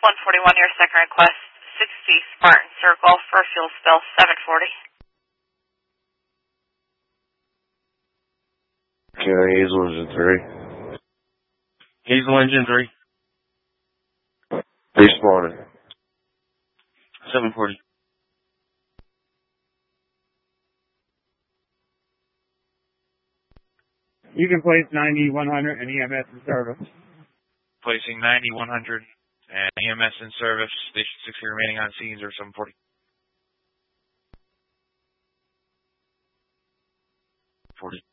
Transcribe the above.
141, your second request, 60 Spartan Circle for fuel spill 740. Hazel Engine 3. Hazel Engine 3. Respawning. 740. You can place 90-100 and EMS in service. Placing 90-100 and EMS in service. Station 60 remaining on scene 0740. 40.